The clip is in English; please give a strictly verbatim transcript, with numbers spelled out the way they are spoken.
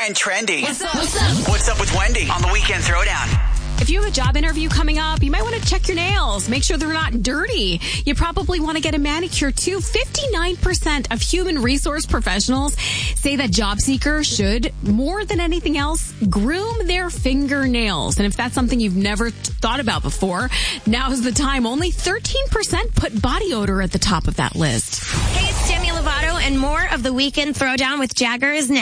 and trending. What's up? What's up? What's up with Wendy on the Weekend Throwdown? If you have a job interview coming up, you might want to check your nails. Make sure they're not dirty. You probably want to get a manicure too. fifty-nine percent of human resource professionals say that job seekers should, more than anything else, groom their fingernails. And if that's something you've never thought about before, now's the time. Only thirteen percent put body odor at the top of that list. Hey, it's Demi Lovato, and more of the Weekend Throwdown with Jagger is next.